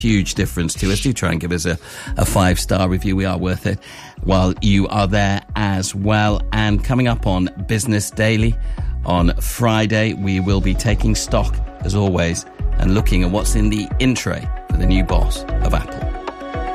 huge difference to us. Do try and give us a 5-star review. We are worth it while you are there as well. And coming up on Business Daily on Friday, we will be taking stock, as always, and looking at what's in the in tray for the new boss of Apple.